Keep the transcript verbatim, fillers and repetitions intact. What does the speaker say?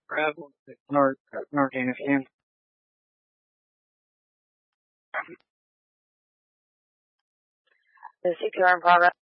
Bravo, North, North N F M. The C P R in progress.